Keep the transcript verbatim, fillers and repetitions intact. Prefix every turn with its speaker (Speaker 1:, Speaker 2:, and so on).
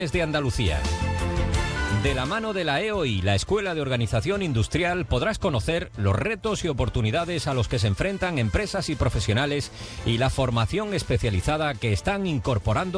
Speaker 1: de Andalucía. De la mano de la E O I, la Escuela de Organización Industrial, podrás conocer los retos y oportunidades a los que se enfrentan empresas y profesionales y la formación especializada que están incorporando